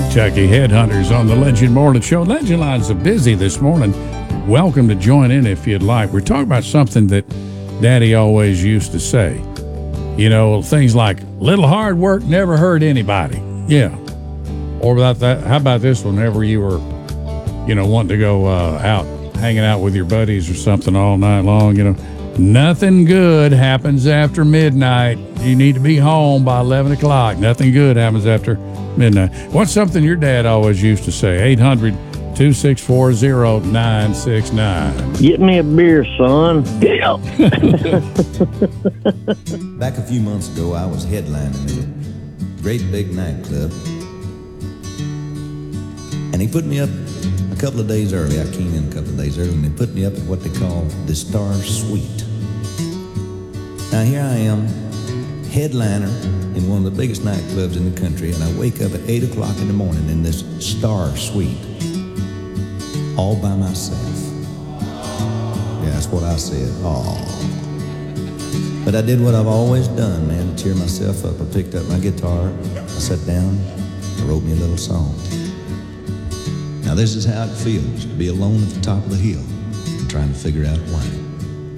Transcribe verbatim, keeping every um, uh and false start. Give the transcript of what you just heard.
Kentucky Headhunters on the Legend Morning Show. Legend lines are busy this morning. Welcome to join in if you'd like. We're talking about something that Daddy always used to say. You know, things like, little hard work never hurt anybody. Yeah. Or about that, how about this one, whenever you were, you know, wanting to go uh, out, hanging out with your buddies or something all night long, you know, nothing good happens after midnight. You need to be home by eleven o'clock. Nothing good happens after midnight. What's something your dad always used to say? eight hundred, two six four, zero nine six nine. Get me a beer, son. Yeah. Back a few months ago, I was headlining at a great big nightclub. And he put me up a couple of days early. I came in a couple of days early, and they put me up at what they call the Star Suite. Now, here I am, headliner in one of the biggest nightclubs in the country, and I wake up at eight o'clock in the morning in this Star Suite, all by myself. Yeah, that's what I said. Aw. But I did what I've always done, man, to cheer myself up. I picked up my guitar, I sat down, I wrote me a little song. Now, this is how it feels to be alone at the top of the hill and trying to figure out why.